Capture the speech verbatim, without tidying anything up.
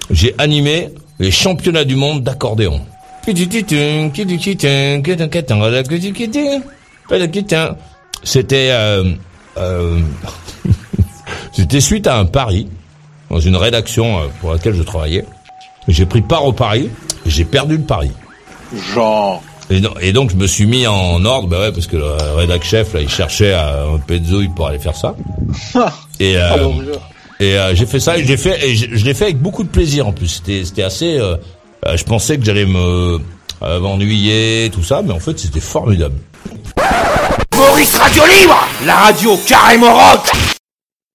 j'ai animé les championnats du monde d'accordéon. C'était euh, euh, c'était suite à un pari dans une rédaction pour laquelle je travaillais. J'ai pris part au pari et j'ai perdu le pari. Genre. Et, non, et donc je me suis mis en ordre, bah ouais, parce que le rédac chef là, il cherchait à, un peu de zouille pour aller faire ça. et euh, Alors, et euh, j'ai fait ça et je l'ai fait et je, je l'ai fait avec beaucoup de plaisir en plus. C'était c'était assez. Euh, euh, je pensais que j'allais me euh, m'ennuyer tout ça, mais en fait c'était formidable. Maurice Radio Libre, la radio carrément rock.